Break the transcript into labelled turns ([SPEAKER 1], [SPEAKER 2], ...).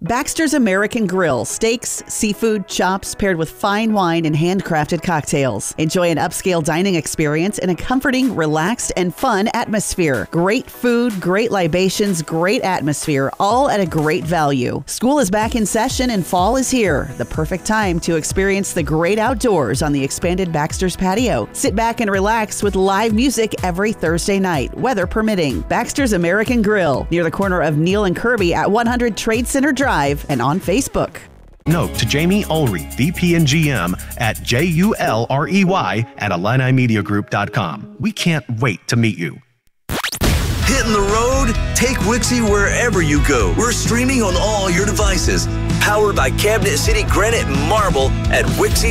[SPEAKER 1] Baxter's American Grill, steaks, seafood, chops paired with fine wine and handcrafted cocktails. Enjoy an upscale dining experience in a comforting, relaxed, and fun atmosphere. Great food, great libations, great atmosphere, all at a great value. School is back in session and fall is here. The perfect time to experience the great outdoors on the expanded Baxter's patio. Sit back and relax with live music every Thursday night, weather permitting. Baxter's American Grill, near the corner of Neal and Kirby at 100 Trade Center Drive and on Facebook.
[SPEAKER 2] Note to Jamie Ulrey, VP and GM at JULREY@IlliniMediaGroup.com. We can't wait to meet you.
[SPEAKER 3] Hitting the road? Take Wixie wherever you go. We're streaming on all your devices. Powered by Cabinet City Granite and Marble at Wixie.